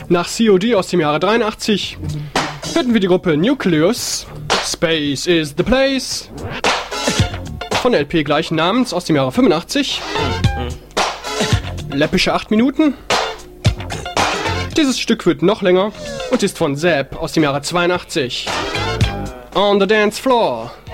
Nach COD aus dem Jahre 83 hörten wir die Gruppe Nucleus, Space is the Place, von der LP gleichen Namens aus dem Jahre 85. Läppische 8 Minuten. Dieses Stück wird noch länger und ist von Zapp aus dem Jahre 82. On the Dance Floor.